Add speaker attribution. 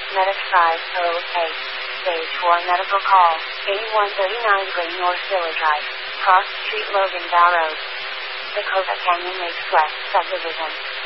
Speaker 1: Medic 508. Stage 4 medical call. 8139 Glen North Villa Drive. Cross Street Logan Road. Dakota Canyon Lakes West Subdivision.